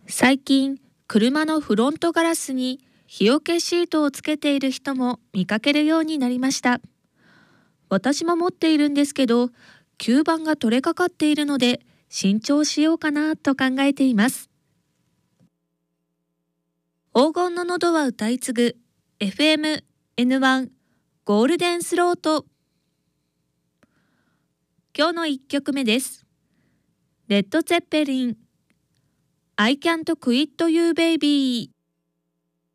最近、車のフロントガラスに日よけシートをつけている人も見かけるようになりました。私も持っているんですけど、吸盤が取れかかっているので、新調しようかなと考えています。黄金の喉は歌い継ぐ FM N1 ゴールデンスロート。今日の1曲目です。レッド・ツェッペリン I can't quit you baby。